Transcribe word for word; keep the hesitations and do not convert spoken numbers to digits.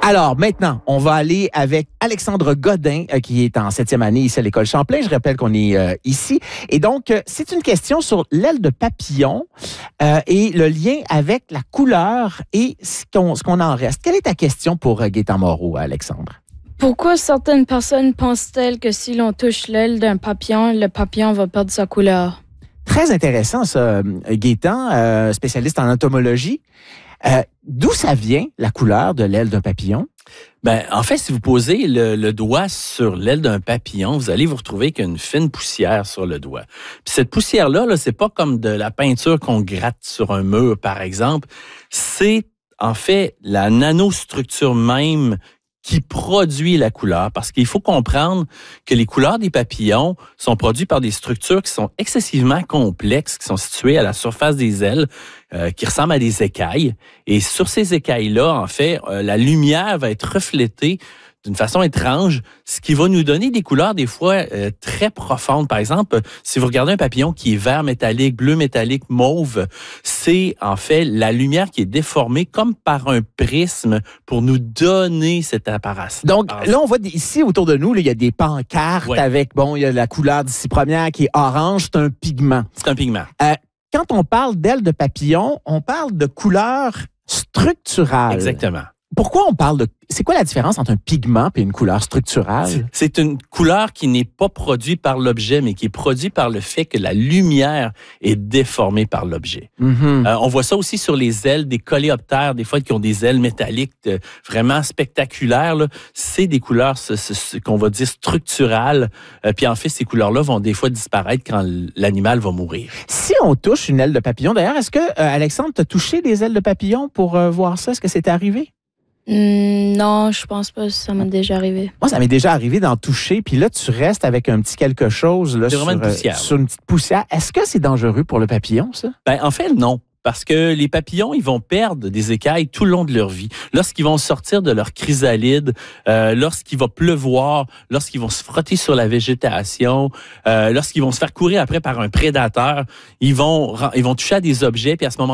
Alors, maintenant, on va aller avec Alexandre Godin, euh, qui est en septième année ici à l'École Champlain. Je rappelle qu'on est euh, ici. Et donc, euh, c'est une question sur l'aile de papillon euh, et le lien avec la couleur et ce qu'on, ce qu'on en reste. Quelle est ta question pour euh, Gaétan Moreau, Alexandre? Pourquoi certaines personnes pensent-elles que si l'on touche l'aile d'un papillon, le papillon va perdre sa couleur? Très intéressant, ça, Gaétan, euh, spécialiste en entomologie. Euh, d'où ça vient, la couleur de l'aile d'un papillon? Ben, en fait, si vous posez le, le doigt sur l'aile d'un papillon, vous allez vous retrouver qu'il y a une fine poussière sur le doigt. Puis cette poussière-là, là, c'est pas comme de la peinture qu'on gratte sur un mur, par exemple. C'est, en fait, la nanostructure même qui produit la couleur, parce qu'il faut comprendre que les couleurs des papillons sont produites par des structures qui sont excessivement complexes, qui sont situées à la surface des ailes, euh, qui ressemblent à des écailles. Et sur ces écailles-là, en fait, euh, la lumière va être reflétée d'une façon étrange, ce qui va nous donner des couleurs des fois euh, très profondes. Par exemple, si vous regardez un papillon qui est vert métallique, bleu métallique, mauve, c'est en fait la lumière qui est déformée comme par un prisme pour nous donner cette apparence. Donc là, on voit des, ici autour de nous, là, il y a des pancartes ouais. avec, bon, il y a la couleur d'ici première qui est orange, c'est un pigment. C'est un pigment. Euh, quand on parle d'aile de papillon, on parle de couleur structurale. Exactement. Pourquoi on parle de... C'est quoi la différence entre un pigment et une couleur structurale? C'est une couleur qui n'est pas produite par l'objet, mais qui est produite par le fait que la lumière est déformée par l'objet. Mm-hmm. Euh, on voit ça aussi sur les ailes des coléoptères, des fois qui ont des ailes métalliques euh, vraiment spectaculaires. Là. C'est des couleurs ce, ce, ce qu'on va dire structurales. Euh, puis en fait, ces couleurs-là vont des fois disparaître quand l'animal va mourir. Si on touche une aile de papillon, d'ailleurs, est-ce que, euh, Alexandre, tu as touché des ailes de papillon pour euh, voir ça? Est-ce que c'était arrivé? Mm, non, je pense pas que ça m'est déjà arrivé. Moi, ça m'est déjà arrivé d'en toucher, puis là, tu restes avec un petit quelque chose là, sur, une poussière, euh, sur une petite poussière. Est-ce que c'est dangereux pour le papillon, ça? Ben, en fait, non. Parce que les papillons, ils vont perdre des écailles tout le long de leur vie. Lorsqu'ils vont sortir de leur chrysalide, euh, lorsqu'il va pleuvoir, lorsqu'ils vont se frotter sur la végétation, euh, lorsqu'ils vont se faire courir après par un prédateur, ils vont, ils vont toucher à des objets, puis à ce moment